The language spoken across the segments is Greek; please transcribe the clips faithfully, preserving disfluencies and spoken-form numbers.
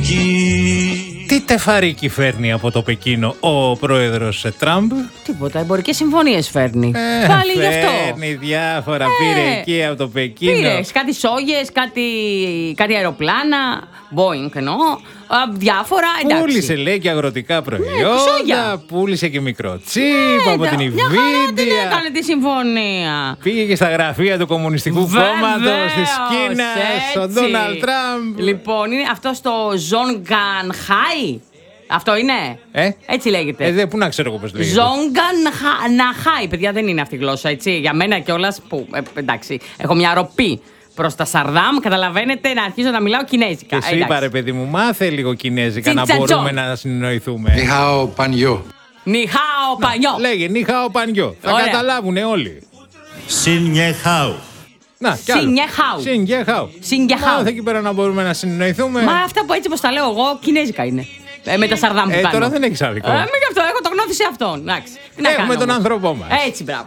Τι τεφαρίκι φέρνει από το Πεκίνο ο πρόεδρος Τραμπ? Τίποτα, εμπορικές συμφωνίες φέρνει. Ε, Πάλι γι' αυτό. Φέρνει διάφορα, Ε, πήρε εκεί από το Πεκίνο. Πήρες κάτι σόγες, κάτι, κάτι αεροπλάνα, Boeing εννοώ, α, διάφορα, εντάξει. Πούλησε, λέει, και αγροτικά προϊόντα, σόγια. πούλησε και μικρό τσίπ Ε, από την μια χαρά την Nvidia. έκανε τη συμφωνία. Πήγε και στα γραφεία του Κομμουνιστικού Βεβαίως, Κόμματος της Κίνας, έτσι. ο Ντόναλντ Τραμπ. Λοιπόν, είναι αυτό στο Ζονγκανχάι. Αυτό είναι. Ε? Έτσι λέγεται. Ε, δε, πού να ξέρω εγώ πώς λέγεται. Ζονγκανχάι. Παιδιά, δεν είναι αυτή η γλώσσα, έτσι. Για μένα κιόλας που. Ε, εντάξει, έχω μια ροπή προς τα Σαρδάμ. Καταλαβαίνετε, να αρχίζω να μιλάω κινέζικα. Και σου είπα, ρε παιδί μου, μάθε λίγο κινέζικα να Τσιντζατζό. μπορούμε να συνεννοηθούμε. Νιχάο πανιό. Νιχάο πανιό. Λέγε, νίχαο πανιό. Θα Ωραία. καταλάβουνε όλοι. Σινιεχάου. Να, κι άλλο. Σινιεχάου. Σινιεχάου. Σινιεχάου. Μάθε εκεί πέρα να μπορούμε να συνεννοηθούμε. Μα αυτά που έτσι πως τα λέω εγώ, κινέζικα είναι. Ε, με τα Σαρδάμ που Ε, κάνω. τώρα δεν έχεις άδικο. Ε, μην γι' αυτό, έχω το γνώθι σε αυτόν. Εντάξει. Τι να Έχουμε κάνω τον όμως. άνθρωπό μας. Έτσι, μπράβο.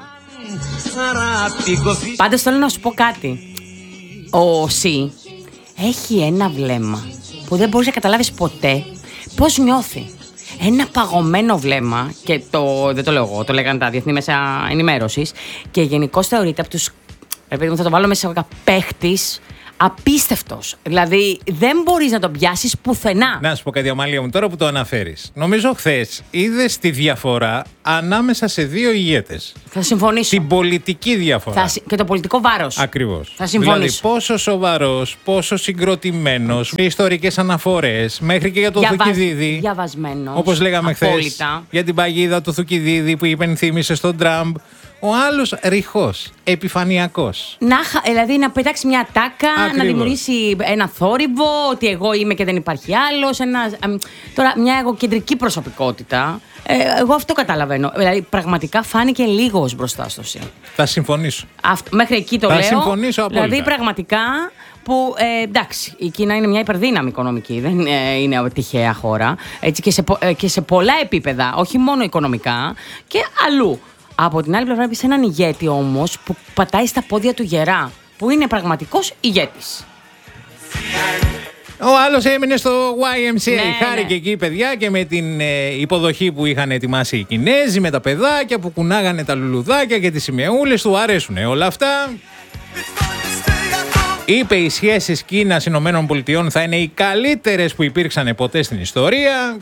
Πάντως θέλω να σου πω κάτι. Ο Σι έχει ένα βλέμμα που δεν μπορείς να καταλάβεις ποτέ πώς νιώθει. Ένα παγωμένο βλέμμα, και το, δεν το λέω εγώ, το λέγανε τα διεθνή μέσα ενημέρωσης, και γενικώς θεωρείται από τους, ρε παιδί μου, θα το βάλω μέσα σε παίχτης, απίστευτος. Δηλαδή δεν μπορείς να τον πιάσεις πουθενά. Να σου πω κάτι, Αμαλία μου, τώρα που το αναφέρεις. Νομίζω χθες είδες τη διαφορά ανάμεσα σε δύο ηγέτες. Θα συμφωνήσω. Την πολιτική διαφορά. Θα, συ- και το πολιτικό βάρος. Ακριβώς. Θα συμφωνήσω. Δηλαδή πόσο σοβαρός, πόσο συγκροτημένος, ιστορικές αναφορές, μέχρι και για το Διαβασ- Θουκυδίδη. Διαβασμένος. Όπως λέγαμε χθες, Απόλυτα. για την παγίδα του Θουκυδίδη που υπενθύμησε στον Τραμπ. Ο άλλος ρηχός, επιφανειακός. Να, χα- δηλαδή να πετάξει μια τάκα, Ακριβώς. να δημιουργήσει ένα θόρυβο, ότι εγώ είμαι και δεν υπάρχει άλλος. Ένα, αμ, τώρα, μια εγωκεντρική προσωπικότητα. Ε, εγώ αυτό καταλαβαίνω. Δηλαδή, πραγματικά φάνηκε λίγος μπροστά στο ΣΥ. Θα συμφωνήσω. Αυτό, μέχρι εκεί το Θα λέω. συμφωνήσω απόλυτα. Δηλαδή, πραγματικά, που ε, εντάξει, η Κίνα είναι μια υπερδύναμη οικονομική, δεν ε, είναι τυχαία χώρα. Έτσι, και, σε, πο- ε, και σε πολλά επίπεδα, όχι μόνο οικονομικά, και αλλού. Από την άλλη πλευρά, βλέπεις έναν ηγέτη όμως που πατάει στα πόδια του γερά, που είναι πραγματικός ηγέτης. Ο άλλος έμεινε στο γουάι εμ σι έι. Ναι, Χάρηκε ναι. εκεί, παιδιά, και με την ε, υποδοχή που είχαν ετοιμάσει οι Κινέζοι, με τα παιδάκια που κουνάγανε τα λουλουδάκια και τις σημεούλες του. Αρέσουν όλα αυτά. Είπε οι σχέσεις Κίνας-Ηνωμένων Πολιτειών θα είναι οι καλύτερες που υπήρξαν ποτέ στην ιστορία.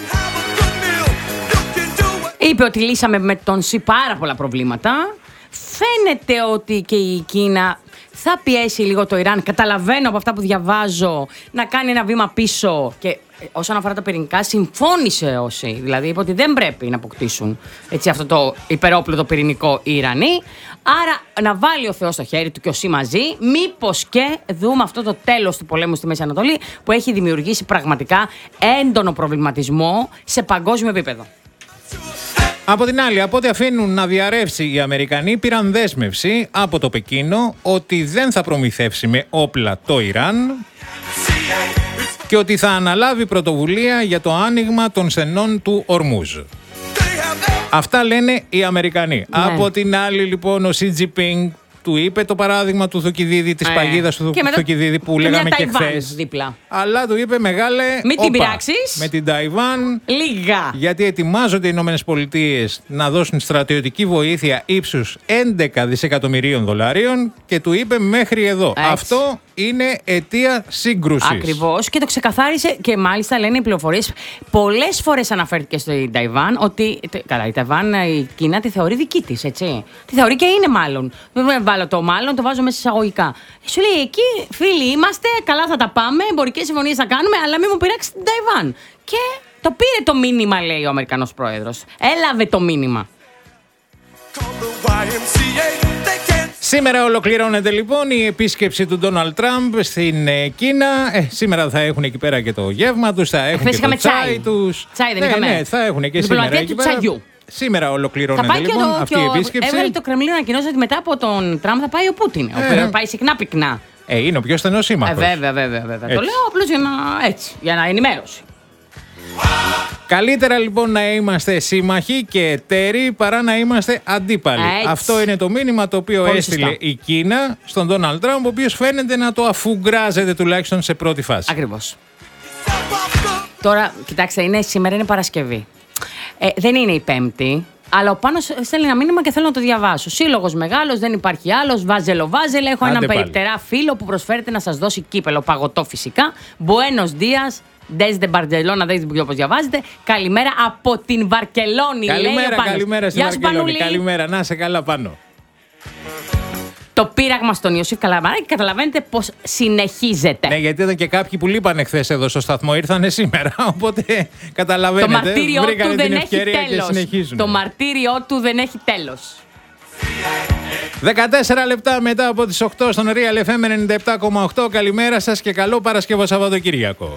Είπε ότι λύσαμε με τον ΣΥ πάρα πολλά προβλήματα. Φαίνεται ότι και η Κίνα θα πιέσει λίγο το Ιράν. Καταλαβαίνω από αυτά που διαβάζω να κάνει ένα βήμα πίσω. Και όσον αφορά τα πυρηνικά, συμφώνησε ο ΣΥ. Δηλαδή είπε ότι δεν πρέπει να αποκτήσουν έτσι, αυτό το υπερόπλο πυρηνικό οι Ιρανοί. Άρα να βάλει ο Θεός στο χέρι του και ο ΣΥ μαζί. Μήπως και δούμε αυτό το τέλος του πολέμου στη Μέση Ανατολή, που έχει δημιουργήσει πραγματικά έντονο προβληματισμό σε παγκόσμιο επίπεδο. Από την άλλη, από ό,τι αφήνουν να διαρρεύσει οι Αμερικανοί, πήραν δέσμευση από το Πεκίνο ότι δεν θα προμηθεύσει με όπλα το Ιράν και ότι θα αναλάβει πρωτοβουλία για το άνοιγμα των στενών του Ορμούζ. Αυτά λένε οι Αμερικανοί. Ναι. Από την άλλη, λοιπόν, ο Σι Τζινπίνγκ του είπε το παράδειγμα του Θουκυδίδη, της Ε. παγίδας του Και μετά- Θουκυδίδη που και λέγαμε μια και Ταϊβάν χθες. δίπλα. Αλλά του είπε, μεγάλε, Μην την όπα, πειράξεις. με την Ταϊβάν. Λίγα. Γιατί ετοιμάζονται οι Ηνωμένες Πολιτείες να δώσουν στρατιωτική βοήθεια ύψους έντεκα δισεκατομμυρίων δολαρίων και του είπε μέχρι εδώ. Έτσι. Αυτό είναι αιτία σύγκρουσης. Ακριβώς, και το ξεκαθάρισε και μάλιστα λένε οι πληροφορίες. Πολλές φορές αναφέρθηκε στην Ταϊβάν ότι. τε- Καλά, η Ταϊβάν, η Κίνα τη θεωρεί δική της, έτσι. Τη θεωρεί και είναι μάλλον. Δεν βάλω το μάλλον, το βάζω μέσα εισαγωγικά. Σου λέει εκεί, φίλοι είμαστε, καλά θα τα πάμε, εμπορικές συμφωνίες θα κάνουμε, αλλά μην μου πειράξει την Ταϊβάν. Και το πήρε το μήνυμα, λέει ο Αμερικανός πρόεδρος. Έλαβε το μήνυμα. Σήμερα ολοκληρώνεται λοιπόν η επίσκεψη του Ντόναλντ Τραμπ στην ε, Κίνα. Ε, σήμερα θα έχουν εκεί πέρα και το γεύμα τους, θα έχουν Χθες και το είχαμε τσάι, τσάι. τους. Τσάι δεν ναι, είχαμε. ναι, θα έχουν και Την σήμερα πλατεία εκεί του πέρα. τσαγιού. Σήμερα Θα ολοκληρώνεται πάει και λοιπόν ο, αυτή και η ο, επίσκεψη. έβγαλε το Κρεμλίνο να ανακοινώσει ότι μετά από τον Τραμπ θα πάει ο Πούτιν. Ο Ε. οποίος πάει συχνά πυκνά. Ε, είναι ο πιο στενός Ε, σύμμαχος. βέβαια, βέβαια, βέβαια. Το Έτσι. λέω απλώς για να, έτσι, για να ενημέρωση. Καλύτερα λοιπόν να είμαστε σύμμαχοι και εταίροι παρά να είμαστε αντίπαλοι. Έτσι. Αυτό είναι το μήνυμα το οποίο Πολύ έστειλε σωστά. η Κίνα στον Ντόναλντ Τραμπ, ο οποίος φαίνεται να το αφουγκράζεται τουλάχιστον σε πρώτη φάση. Ακριβώς. Stop off Τώρα, κοιτάξτε, είναι, σήμερα είναι Παρασκευή. Ε, δεν είναι η Πέμπτη. Αλλά ο Πάνος στέλνει ένα μήνυμα και θέλω να το διαβάσω. Σύλλογος μεγάλος, δεν υπάρχει άλλος. Βάζελο, βάζελε. Έχω Άντε έναν πάλι. περιπτερά φίλο που προσφέρεται να σας δώσει κύπελο. Παγωτό φυσικά. Buenos días. Desde Barcelona, δεν ξέρω πώς διαβάζετε. Καλημέρα από την Βαρκελόνη. Καλημέρα, λέει ο Πάνος. καλημέρα στην Γεια σου, Βαρκελόνη. Πανούλη. Καλημέρα, να σε καλά πάνω. Το πείραγμα στον Ιωσήφ Καλαμαράκη, καταλαβαίνετε πως συνεχίζεται. Ναι, γιατί ήταν και κάποιοι που λείπανε χθες εδώ στο σταθμό, ήρθανε σήμερα. Οπότε καταλαβαίνετε. Το μαρτύριό βρήκανε του δεν την έχει ευκαιρία και τέλος. συνεχίζουν. Το μαρτύριό του δεν έχει τέλος. δεκατέσσερα λεπτά μετά από τις οκτώ στον Real εφ εμ ενενήντα επτά κόμμα οκτώ. Καλημέρα σας και καλό Παρασκευό Σαββατοκύριακο.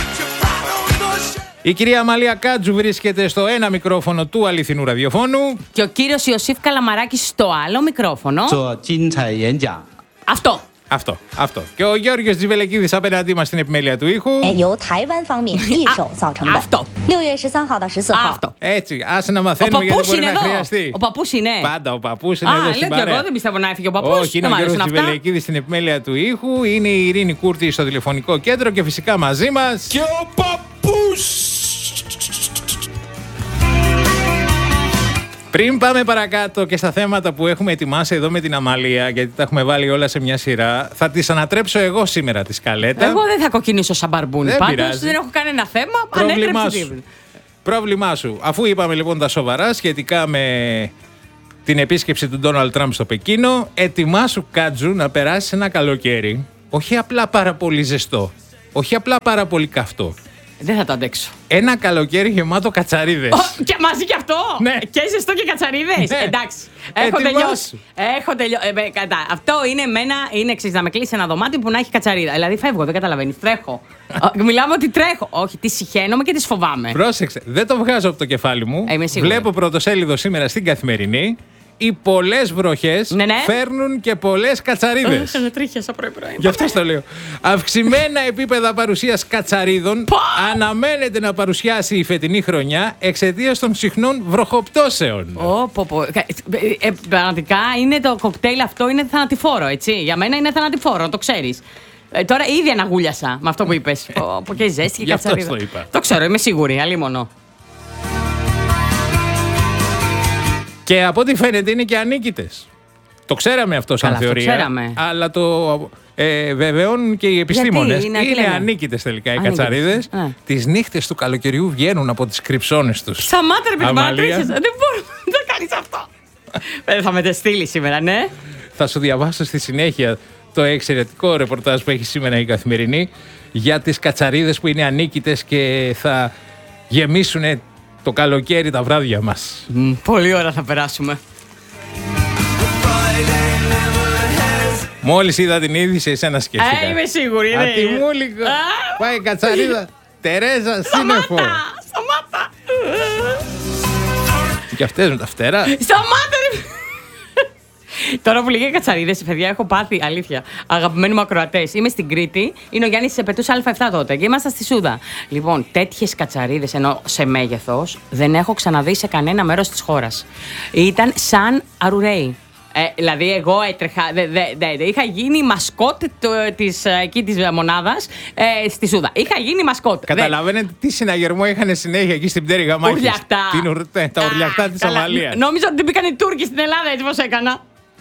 Η κυρία Αμαλία Κάτζου βρίσκεται στο ένα μικρόφωνο του αληθινού ραδιοφώνου. Και ο κύριος Ιωσήφ Καλαμαράκης στο άλλο μικρόφωνο. 做精彩演讲。 Αυτό. Αυτό, αυτό. Και ο Γιώργος Τζιβελεκίδης απέναντί μας στην επιμέλεια του ήχου. 哎，由台湾方面一手造成的。 Αυτό. 六月十三号到十四号， Αυτό. Έτσι, άσε να Ο μαθαίνουμε γιατί παππούς μπορεί είναι να εδώ. χρειαστεί. Ο παππούς είναι. Πάντα ο παππούς είναι Α, εδώ λέω στην και παρέα. εγώ δεν πιστεύω να έφυγε ο παππούς. Όχι, είναι Δεν ο μ' αρέσουν Γιώργος αυτά. Τζιβελεκίδης στην επιμέλεια του ήχου. Είναι η Ειρήνη Κούρτη στο τηλεφωνικό κέντρο και φυσικά μαζί μας. Και ο παππούς! Πριν πάμε παρακάτω και στα θέματα που έχουμε ετοιμάσει εδώ με την Αμαλία, γιατί τα έχουμε βάλει όλα σε μια σειρά, θα τις ανατρέψω εγώ σήμερα τη σκαλέτα. Εγώ δεν θα κοκκινήσω σαν μπαρμπούνι. Δεν Πάντως πειράζει. δεν έχω κανένα θέμα. Πρόβλημά Ανέτρεψε σου. τίποτα. Πρόβλημά σου. Αφού είπαμε λοιπόν τα σοβαρά σχετικά με την επίσκεψη του Ντόναλντ Τραμπ στο Πεκίνο, ετοιμάσου Κάτζου να περάσει ένα καλοκαίρι. Όχι απλά πάρα πολύ ζεστό. Όχι απλά πάρα πολύ καυτό. Δεν θα το αντέξω. Ένα καλοκαίρι γεμάτο κατσαρίδες. Ω, και μαζί και αυτό! Ναι. Και ζεστό και κατσαρίδες. Ναι. Εντάξει. Έχω Ετοιμάσου. τελειώσει. Έχω τελειώσει. Ε, με, κατά. Αυτό είναι εμένα, είναι εξής, να με κλείσει ένα δωμάτιο που να έχει κατσαρίδα. Δηλαδή φεύγω, δεν καταλαβαίνει. Τρέχω. Ω, μιλάμε ότι τρέχω. Όχι, τι συχαίνομαι και τι φοβάμαι. Πρόσεξε, δεν το βγάζω από το κεφάλι μου. Ε, είμαι σίγουρη. Βλέπω πρωτοσέλιδο σήμερα στην Καθημερινή. Οι πολλές βροχές Ναι, ναι. φέρνουν και πολλές κατσαρίδες. Τρίχιασα πρωί-πρωί. Γι' αυτό το λέω. Αυξημένα επίπεδα παρουσίας κατσαρίδων Πα! αναμένεται να παρουσιάσει η φετινή χρονιά εξαιτίας των συχνών βροχοπτώσεων. Ω, πω, πω. Ε, ε, πραγματικά είναι το κοκτέιλ αυτό είναι θανατηφόρο, έτσι. Για μένα είναι θανατηφόρο, το ξέρεις. Ε, τώρα ήδη αναγούλιασα με αυτό που είπες. Από και ζέστη και Γι' αυτό κατσαρίδα. το είπα. Το ξέρω, είμαι σίγουρη, αλίμονο. Και από ό,τι φαίνεται είναι και ανίκητες. Το ξέραμε αυτό σαν Καλά, αυτό θεωρία. ξέραμε. Αλλά το ε, βεβαιώνουν και οι επιστήμονες. είναι, τι Είναι λένε? ανίκητες τελικά οι Ανίκητες. κατσαρίδες. Ε. Τις νύχτες του καλοκαιριού βγαίνουν από τις κρυψώνες τους. Σταμάτα ρε παιδί, μα Αμαλία. τρίχιασα. Δεν μπορώ να κάνεις αυτό. Ε, θα με τε στείλει σήμερα, ναι. Θα σου διαβάσω στη συνέχεια το εξαιρετικό ρεπορτάζ που έχει σήμερα η Καθημερινή για τις κατσαρίδες που είναι ανίκητες και θα γεμίσουν το καλοκαίρι τα βράδια μας. Μ, πολύ ώρα θα περάσουμε. Μόλις είδα την είδηση, εσένα σκέφτηκα. Ε, είμαι σίγουρη. ναι. Ατιμούλικο. Α, Πάει η κατσαρίδα. Τερέζα, σύννεφο. Σταμάτα! Σταμάτα! Και αυτές με τα φτερά. Σταμάτα ρε! Τώρα που λέγε κατσαρίδες, παιδιά, έχω πάθει, αλήθεια. Αγαπημένοι μου ακροατές. Είμαι στην Κρήτη, είναι ο Γιάννης Σεπετούς Α επτά τότε και ήμασταν στη Σούδα. Λοιπόν, τέτοιες κατσαρίδες, ενώ σε μέγεθος, δεν έχω ξαναδεί σε κανένα μέρος της χώρας. Ήταν σαν αρουραίοι. Ε, δηλαδή, εγώ έτρεχα. Δε, δε, δε, δε, είχα γίνει μασκότ το, της, εκεί της μονάδας ε, στη Σούδα. Είχα γίνει μασκότ. Καταλαβαίνετε τι συναγερμό είχαν συνέχεια εκεί στην πτέρυγα μάχης. Ουρλιαχτά. Την ουρ- τε- Τα Α, ουρλιαχτά της καλά. Αμαλίας. Νόμιζα ότι την πήγαν οι Τούρκοι στην Ελλάδα, έτσι πως έκανα.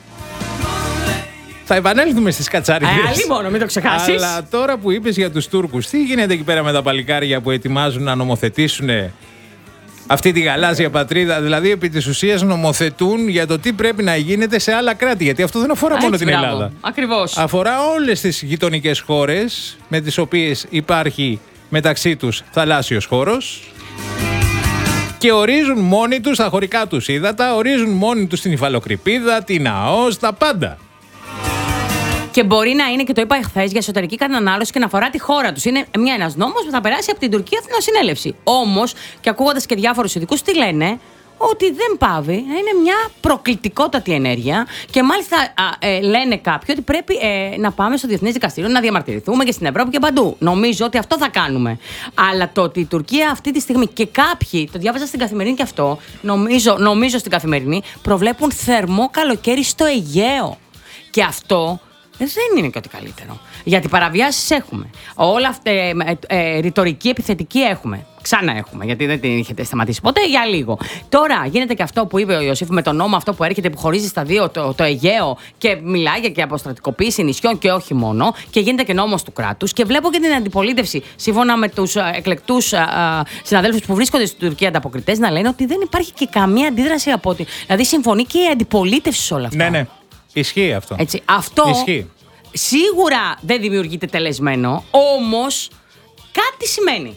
Θα επανέλθουμε στις κατσαρίδες. Ε, άλλη μόνο, μην το ξεχάσεις. Αλλά τώρα που είπες για τους Τούρκους, τι γίνεται εκεί πέρα με τα παλικάρια που ετοιμάζουν να νομοθετήσουν αυτή τη γαλάζια πατρίδα? Δηλαδή, επί της ουσίας νομοθετούν για το τι πρέπει να γίνεται σε άλλα κράτη. Γιατί αυτό δεν αφορά μόνο την Ελλάδα. Ακριβώς. Αφορά όλες τις γειτονικές χώρες με τις οποίες υπάρχει μεταξύ τους θαλάσσιος χώρος. Και ορίζουν μόνοι τους τα χωρικά τους ύδατα, ορίζουν μόνοι τους την υφαλοκρηπίδα, την ΑΟΣ, τα πάντα. Και μπορεί να είναι, και το είπα εχθές, για εσωτερική κατανάλωση και να αφορά τη χώρα τους. Είναι μια, ένας νόμος που θα περάσει από την Τουρκία Εθνοσυνέλευση. Όμως, και ακούγοντας και διάφορους ειδικούς, τι λένε, ότι δεν πάβει να είναι μια προκλητικότατη ενέργεια και μάλιστα α, ε, λένε κάποιοι ότι πρέπει ε, να πάμε στο Διεθνές Δικαστήριο να διαμαρτυρηθούμε και στην Ευρώπη και παντού. Νομίζω ότι αυτό θα κάνουμε. Αλλά το ότι η Τουρκία αυτή τη στιγμή και κάποιοι, το διάβαζα στην Καθημερινή και αυτό, νομίζω, νομίζω στην Καθημερινή, προβλέπουν θερμό καλοκαίρι στο Αιγαίο. Και αυτό δεν είναι και ό,τι καλύτερο. Γιατί παραβιάσεις έχουμε. Όλα αυτά, ε, ε, ρητορική, επιθετική έχουμε. Ξανά έχουμε, γιατί δεν την είχετε σταματήσει ποτέ για λίγο. Τώρα γίνεται και αυτό που είπε ο Ιωσήφ με τον νόμο αυτό που έρχεται, που χωρίζει στα δύο το, το Αιγαίο και μιλάει και αποστρατικοποίηση νησιών και όχι μόνο. Και γίνεται και νόμος του κράτους. Και βλέπω και την αντιπολίτευση, σύμφωνα με τους εκλεκτούς συναδέλφους που βρίσκονται στην Τουρκία ανταποκριτές, να λένε ότι δεν υπάρχει και καμία αντίδραση από τη. Δηλαδή συμφωνεί και η αντιπολίτευση σε όλα αυτά. Ναι, ναι. Ισχύει αυτό. Έτσι, αυτό Ισχύει. Σίγουρα δεν δημιουργείται τελεσμένο, όμως κάτι σημαίνει.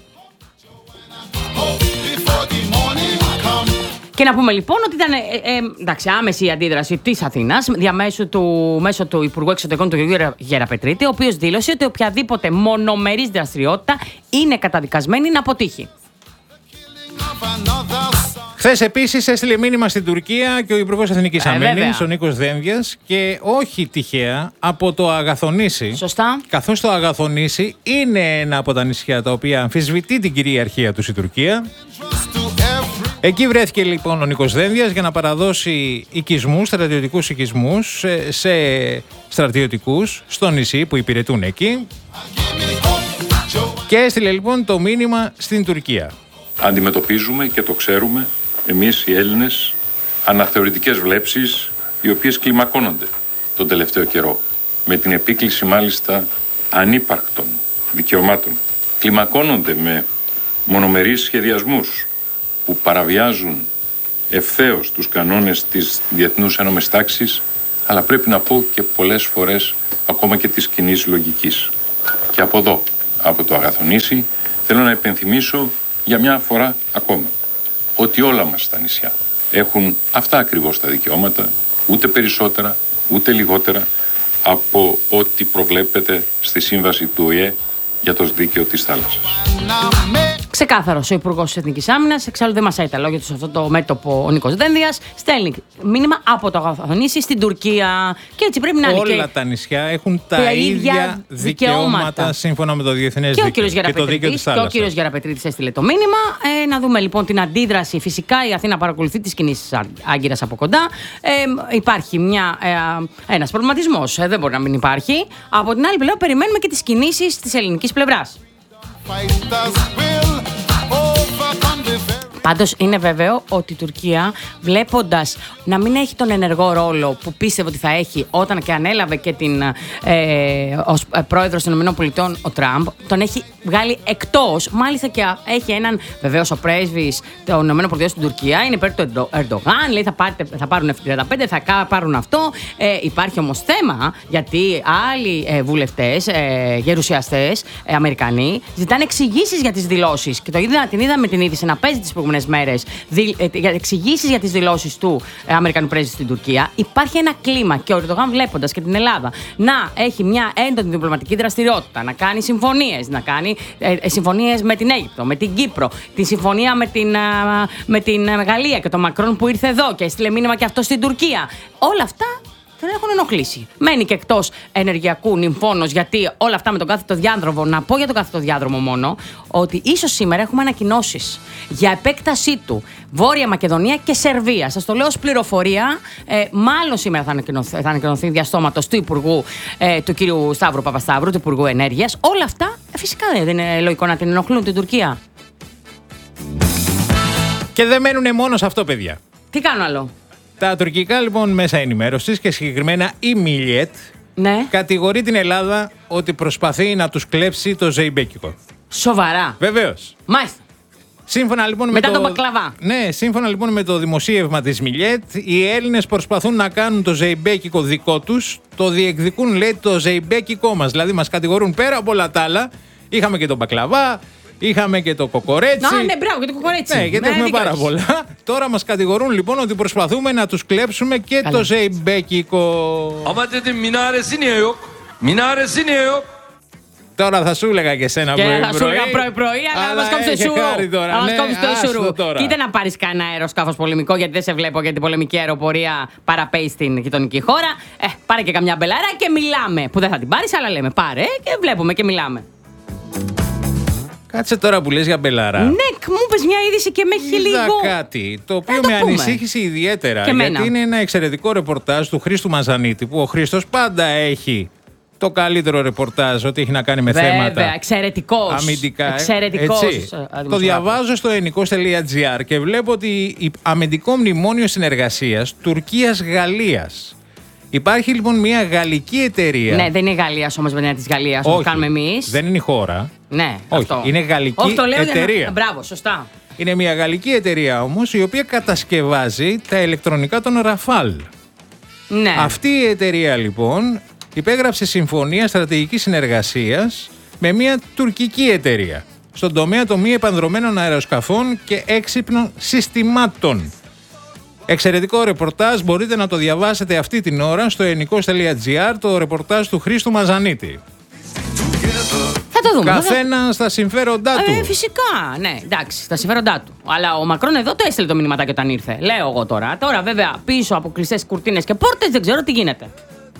Και να πούμε λοιπόν ότι ήταν ε, ε, εντάξει, άμεση η αντίδραση της Αθήνας διαμέσου του, μέσω του Υπουργού Εξωτερικών του κ. Γεραπετρίτη, ο οποίος δήλωσε ότι οποιαδήποτε μονομερής δραστηριότητα είναι καταδικασμένη να αποτύχει. Χθες επίσης έστειλε μήνυμα στην Τουρκία και ο Υπουργός Εθνικής ε, Αμήνης, ο Νίκος Δένδιας, και όχι τυχαία από το Αγαθονήσι. Σωστά. Καθώς το Αγαθονήσι είναι ένα από τα νησιά τα οποία αμφισβητεί την κυριαρχία τους η Τουρκία. Εκεί βρέθηκε λοιπόν ο Νίκος Δένδιας για να παραδώσει οικισμούς, στρατιωτικούς οικισμούς σε, σε στρατιωτικούς στο νησί που υπηρετούν εκεί. Και έστειλε λοιπόν το μήνυμα στην Τουρκία. Αντιμετωπίζουμε και το ξέρουμε εμείς οι Έλληνες αναθεωρητικές βλέψεις οι οποίες κλιμακώνονται τον τελευταίο καιρό με την επίκληση μάλιστα ανύπαρκτων δικαιωμάτων. Κλιμακώνονται με μονομερείς σχεδιασμούς που παραβιάζουν ευθέως τους κανόνες της διεθνούς ένομης τάξης, αλλά πρέπει να πω και πολλές φορές ακόμα και της κοινής λογικής. Και από εδώ, από το Αγαθονήσι, θέλω να υπενθυμίσω για μια φορά ακόμα ότι όλα μας τα νησιά έχουν αυτά ακριβώς τα δικαιώματα, ούτε περισσότερα, ούτε λιγότερα από ό,τι προβλέπεται στη σύμβαση του Ο Η Ε για το δίκαιο της θάλασσας. Ξεκάθαρος ο Υπουργός της Εθνικής Άμυνας, εξάλλου δεν μασάει τα λόγια του σε αυτό το μέτωπο ο Νίκος Δένδιας, στέλνει μήνυμα από το Αγαθονήσι στην Τουρκία. Και έτσι πρέπει να είναι. Όλα και τα νησιά έχουν τα, τα ίδια δικαιώματα, δικαιώματα σύμφωνα με το διεθνές και δίκαιο και το δίκαιο της θάλασσας. Και ο κύριος Γεραπετρίτης έστειλε το μήνυμα. Ε, να δούμε λοιπόν την αντίδραση. Φυσικά η Αθήνα παρακολουθεί τις κινήσεις Άγκυρας από κοντά. Ε, υπάρχει μια, ε, ένας προβληματισμός. Ε, δεν μπορεί να μην υπάρχει. Από την άλλη πλευρά περιμένουμε και τις κινήσεις της ελληνικής πλευράς. Πάντως είναι βέβαιο ότι η Τουρκία, βλέποντας να μην έχει τον ενεργό ρόλο που πίστευε ότι θα έχει όταν και ανέλαβε και την, ε, ως πρόεδρος των ΗΠΑ ο Τραμπ, τον έχει βγάλει εκτός. Μάλιστα και έχει έναν, βεβαίως ο πρέσβης των ΗΠΑ στην Τουρκία είναι υπέρ του Ερντογάν, λέει θα, πάρτε, θα πάρουν εφ τριάντα πέντε, θα πάρουν αυτό. Ε, υπάρχει όμως θέμα, γιατί άλλοι ε, βουλευτές, ε, γερουσιαστές, ε, Αμερικανοί, ζητάνε εξηγήσεις για τις δηλώσεις. Και το είδα, την είδαμε την είδηση να παίζει τις προηγούμενες μέρες, δι, ε, εξηγήσεις για τις δηλώσεις του ε, Αμερικανού πρέσβη στην Τουρκία. Υπάρχει ένα κλίμα και ο Ερντογάν, βλέποντας και την Ελλάδα να έχει μια έντονη διπλωματική δραστηριότητα, να κάνει συμφωνίες, να κάνει ε, ε, συμφωνίες με την Αίγυπτο, με την Κύπρο, τη συμφωνία με την, ε, με την Γαλλία και τον Μακρόν που ήρθε εδώ και έστειλε μήνυμα και αυτό στην Τουρκία. Όλα αυτά δεν έχουν ενοχλήσει. Μένει και εκτός ενεργειακού νυμφώνος, γιατί όλα αυτά με τον κάθετο διάδρομο, να πω για τον κάθετο διάδρομο μόνο, ότι ίσως σήμερα έχουμε ανακοινώσεις για επέκτασή του Βόρεια Μακεδονία και Σερβία. Σας το λέω ως πληροφορία. Ε, μάλλον σήμερα θα ανακοινωθεί, θα ανακοινωθεί διαστόματος του Υπουργού, ε, του κύριου Σταύρου Παπασταύρου, του Υπουργού Ενέργειας. Όλα αυτά ε, φυσικά δεν είναι λογικό να την ενοχλούν την Τουρκία. Και δεν μένουν μόνο σε αυτό, παιδιά. Τι κάνω άλλο. Τα τουρκικά λοιπόν μέσα ενημέρωσης και συγκεκριμένα η Μιλιέτ, ναι, κατηγορεί την Ελλάδα ότι προσπαθεί να τους κλέψει το ζεϊμπέκικο. Σοβαρά. Βεβαίως. Μάλιστα. Σύμφωνα λοιπόν Μετά με τον το... μπακλαβά. Ναι, σύμφωνα λοιπόν με το δημοσίευμα της Μιλιέτ, οι Έλληνες προσπαθούν να κάνουν το ζεϊμπέκικο δικό τους, το διεκδικούν λέει το ζεϊμπέκικο μας. Δηλαδή μας κατηγορούν πέρα από όλα τα άλλα. Είχαμε και τον μπακλαβά. Είχαμε και το κοκορέτσι. Α, ναι, μπράβο, και το κοκορέτσι. Ναι, γιατί ναι, έχουμε δίκαιος. πάρα πολλά. Τώρα μας κατηγορούν λοιπόν ότι προσπαθούμε να τους κλέψουμε και Καλά. το ζεϊμπέκικο. Ama dedim minaresi niye yok? Minaresi niye yok? Τώρα θα σου έλεγα και εσένα Και πρωί θα σου έλεγα πρωί-πρωί, αλλά να μας κόψει το σουρού. Να μας κόψει το σουρού. Κοίτα να πάρεις κανένα αεροσκάφος πολεμικό, γιατί δεν σε βλέπω για την πολεμική αεροπορία παραπέει στην γειτονική χώρα. Ε, πάρε και καμιά μπελάρα και μιλάμε. Που δεν θα την πάρεις, αλλά λέμε πάρε και βλέπουμε και μιλάμε. Κάτσε τώρα που λες για μπελαρά. Ναι, μου πες μια είδηση και με έχει Είδα λίγο. κάτι το οποίο το με πούμε. ανησύχησε ιδιαίτερα. Και γιατί εμένα. είναι ένα εξαιρετικό ρεπορτάζ του Χρήστου Μαζανίτη, που ο Χρήστος πάντα έχει το καλύτερο ρεπορτάζ ό,τι έχει να κάνει με Βέβαια, θέματα εξαιρετικός, αμυντικά. Εξαιρετικός. Έτσι. Το διαβάζω στο ενικός τελεία τζι άρ και βλέπω ότι η αμυντικό μνημόνιο συνεργασίας Τουρκίας-Γαλλίας. Υπάρχει λοιπόν μια γαλλική εταιρεία. Ναι, δεν είναι Γαλλία όμως, δεν είναι της Γαλλίας. Όχι, το κάνουμε εμείς. Δεν είναι η χώρα. Ναι, όχι, αυτό. Είναι γαλλική όχι, το λέω εταιρεία. Για... Μπράβο, σωστά. Είναι μια γαλλική εταιρεία όμως η οποία κατασκευάζει τα ηλεκτρονικά των Ραφάλ. Ναι. Αυτή η εταιρεία λοιπόν υπέγραψε συμφωνία στρατηγικής συνεργασίας με μια τουρκική εταιρεία στον τομέα των μη επανδρωμένων αεροσκαφών και έξυπνων συστημάτων. Εξαιρετικό ρεπορτάζ, μπορείτε να το διαβάσετε αυτή την ώρα στο ενικός τελεία τζι άρ, το ρεπορτάζ του Χρήστου Μαζανίτη. Θα το δούμε. Καθένα θα... στα συμφέροντά του. Ε, φυσικά, ναι, εντάξει, στα συμφέροντά του. Αλλά ο Μακρόν εδώ το έστειλε το μηνυματάκι όταν ήρθε. Λέω εγώ τώρα. Τώρα, βέβαια, πίσω από κλειστές κουρτίνες και πόρτες δεν ξέρω τι γίνεται.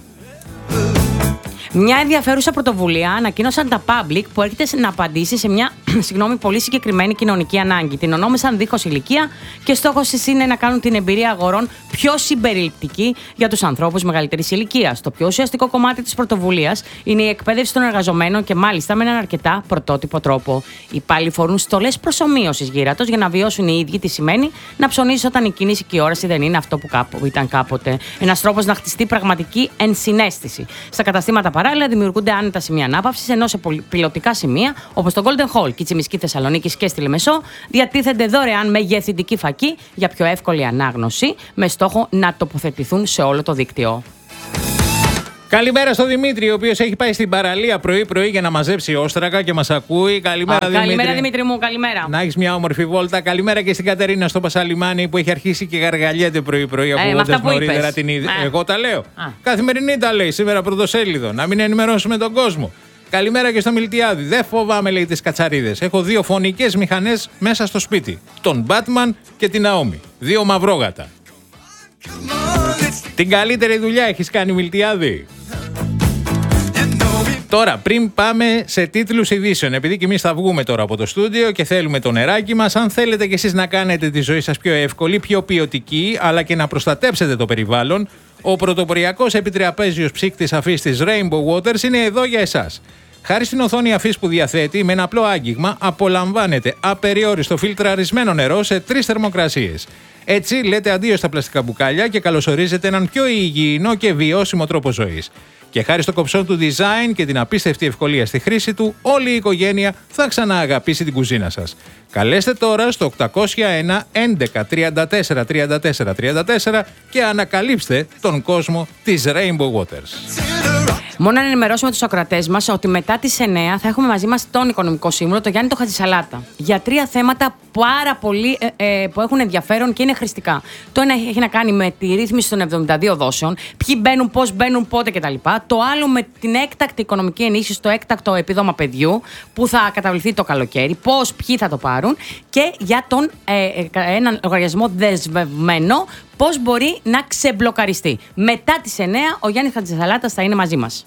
Μια ενδιαφέρουσα πρωτοβουλία ανακοίνωσαν τα Public που έρχεται να απαντήσει σε μια συγγνώμη, πολύ συγκεκριμένη κοινωνική ανάγκη. Την ονόμασαν δίχως ηλικία και στόχος της είναι να κάνουν την εμπειρία αγορών πιο συμπεριληπτική για τους ανθρώπους μεγαλύτερης ηλικίας. Το πιο ουσιαστικό κομμάτι της πρωτοβουλίας είναι η εκπαίδευση των εργαζομένων και μάλιστα με έναν αρκετά πρωτότυπο τρόπο. Οι υπάλληλοι φορούν στολές προσομοίωσης γύρατος για να βιώσουν οι ίδιοι τι σημαίνει να ψωνίσεις όταν η κίνηση και η όραση δεν είναι αυτό που κάπου ήταν κάποτε. Ένας τρόπος να χτιστεί πραγματική ενσυναίσθηση. Στα καταστήματα παράλληλα δημιουργούνται άνετα σημεία ανάπαυσης, ενώ σε πιλωτικά σημεία όπως το Golden Hall και η Τσιμισκή Θεσσαλονίκης και στη Λεμεσό διατίθενται δωρεάν μεγεθυντική φακή για πιο εύκολη ανάγνωση, με στόχο να τοποθετηθούν σε όλο το δίκτυο. Καλημέρα στο Δημήτρη, ο οποίος έχει πάει στην παραλία πρωί-πρωί για να μαζέψει όστρακα και μας ακούει. Καλημέρα, Α, Δημήτρη. Καλημέρα, Δημήτρη μου, καλημέρα. Να έχεις μια όμορφη βόλτα. Καλημέρα και στην Κατερίνα στο Πασαλιμάνι που έχει αρχίσει και γαργαλιέται πρωί-πρωί. Ακούγοντας νωρίτερα την είδη. Εγώ τα λέω. Α. Καθημερινή τα λέει σήμερα πρωτοσέλιδο. Να μην ενημερώσουμε τον κόσμο. Καλημέρα και στο Μιλτιάδη. Δεν φοβάμαι, λέει, τις κατσαρίδες. Έχω δύο φωνικές μηχανές μέσα στο σπίτι. Τον Batman και την Ναόμι. Δύο μαυρόγατα. Την καλύτερη δουλειά έχεις κάνει, Μιλτιάδη. Τώρα, πριν πάμε σε τίτλους ειδήσεων, επειδή και εμείς θα βγούμε τώρα από το στούντιο και θέλουμε το νεράκι μας, αν θέλετε κι εσείς να κάνετε τη ζωή σας πιο εύκολη, πιο ποιοτική, αλλά και να προστατέψετε το περιβάλλον, ο πρωτοποριακός επιτραπέζιος ψύκτης αφής της Rainbow Waters είναι εδώ για εσάς. Χάρη στην οθόνη αφής που διαθέτει, με ένα απλό άγγιγμα απολαμβάνετε απεριόριστο φιλτραρισμένο νερό σε τρεις θερμοκρασίες. Έτσι, λέτε αντίο στα πλαστικά μπουκάλια και καλωσορίζετε έναν πιο υγιεινό και βιώσιμο τρόπο ζωής. Και χάρη στο κοψόν του design και την απίστευτη ευκολία στη χρήση του, όλη η οικογένεια θα ξανααγαπήσει την κουζίνα σας. Καλέστε τώρα στο οκτακόσια ένα έντεκα τριάντα τέσσερα τριάντα τέσσερα τριάντα τέσσερα και ανακαλύψτε τον κόσμο της Rainbow Waters. Μόνο να ενημερώσουμε τους ακροατές μας ότι μετά τις εννιά θα έχουμε μαζί μας τον οικονομικό σύμβουλο, τον Γιάννη τον Χατζησαλάτα, για τρία θέματα πάρα πολύ ε, ε, που έχουν ενδιαφέρον και είναι χρηστικά. Το ένα έχει να κάνει με τη ρύθμιση των εβδομήντα δύο δόσεων, ποιοι μπαίνουν, πώς μπαίνουν, πότε κτλ. Το άλλο με την έκτακτη οικονομική ενίσχυση, το έκτακτο επίδομα παιδιού που θα καταβληθεί το καλοκαίρι, πώς, ποιοι θα το πάρουν και για τον ε, ε, έναν λογαριασμό δεσμευμένο, πώς μπορεί να ξεμπλοκαριστεί. Μετά τις εννιά ο Γιάννης Χατζησαλάτας θα είναι μαζί μας.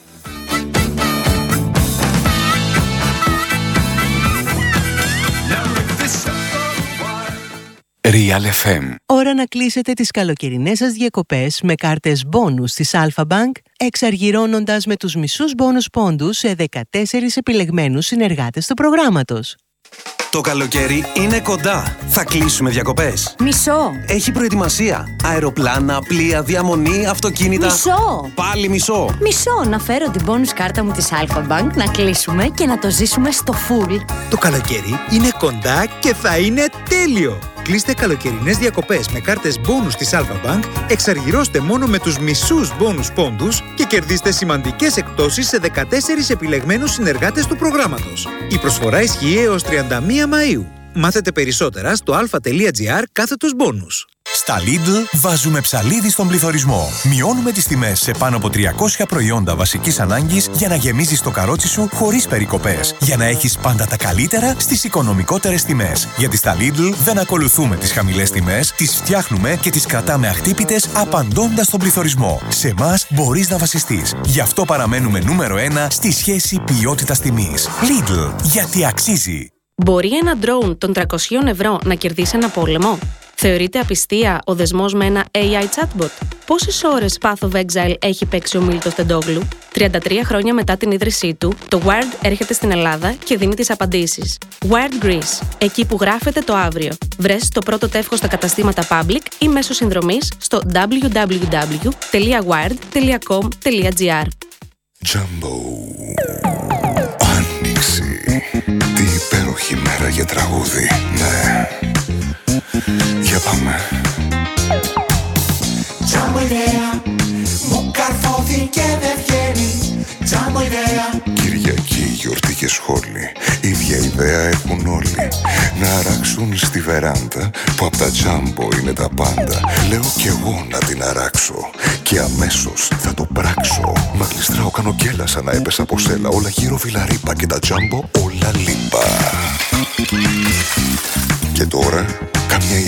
Real εφ εμ. Ώρα να κλείσετε τις καλοκαιρινές σας διακοπές με κάρτες μπόνους της Alpha Bank, εξαργυρώνοντας με τους μισούς μπόνους πόντους σε δεκατέσσερις επιλεγμένους συνεργάτες του προγράμματος. Το καλοκαίρι είναι κοντά. Θα κλείσουμε διακοπές. Μισό. Έχει προετοιμασία. Αεροπλάνα, πλοία, διαμονή, αυτοκίνητα. Μισό. Πάλι μισό. Μισό. Να φέρω την bonus κάρτα μου της Alpha Bank, να κλείσουμε και να το ζήσουμε στο full. Το καλοκαίρι είναι κοντά και θα είναι τέλειο. Κλείστε καλοκαιρινές διακοπές με κάρτες bonus της Alpha Bank, εξαργυρώστε μόνο με τους μισούς bonus πόντους και κερδίστε σημαντικές εκπτώσεις σε δεκατέσσερις επιλεγμένους συνεργάτες του προγράμματος. Η προσφορά ισχύει έως τριάντα μία Μαΐου. Μάθετε περισσότερα στο alpha.gr κάθετος bonus. Στα Lidl βάζουμε ψαλίδι στον πληθωρισμό. Μειώνουμε τις τιμές σε πάνω από τριακόσια προϊόντα βασικής ανάγκης για να γεμίζεις το καρότσι σου χωρίς περικοπές. Για να έχεις πάντα τα καλύτερα στις οικονομικότερες τιμές. Γιατί στα Lidl δεν ακολουθούμε τις χαμηλές τιμές, τις φτιάχνουμε και τις κρατάμε αχτύπητες απαντώντας στον πληθωρισμό. Σε εμάς μπορείς να βασιστείς. Γι' αυτό παραμένουμε νούμερο ένα στη σχέση ποιότητας-τιμής. Lidl, γιατί αξίζει. Μπορεί ένα ντρόουν των τριακόσια ευρώ να κερδίσει ένα πόλεμο? Θεωρείται απιστία ο δεσμός με ένα έι άι chatbot? Πόσες ώρες Path of Exile έχει παίξει ο Μίλτος Τεντόγλου? τριάντα τρία χρόνια μετά την ίδρυσή του, το Wired έρχεται στην Ελλάδα και δίνει τις απαντήσεις. Wired Greece, εκεί που γράφεται το αύριο. Βρες το πρώτο τεύχος στα καταστήματα Public ή μέσω συνδρομής στο double-u double-u double-u τελεία wired τελεία com τελεία gr. Jumbo. Άνοιξη. Τι υπέροχη μέρα για τραγούδι. Ναι. Για πάμε. Jumbo ιδέα. Μου καρφώθηκε δεν βγαίνει. Jumbo ιδέα. Κυριακή, γιορτή και σχόλη. Ίδια ιδέα έχουν όλοι. Να αράξουν στη βεράντα που απ' τα Jumbo είναι τα πάντα. Λέω κι εγώ να την αράξω και αμέσως θα το πράξω. Μα γλιστράω, κάνω κέλα σαν να έπεσα από σέλα. Όλα γύρω βιλαρίπα και τα Jumbo όλα λίπα. Και τώρα κάμια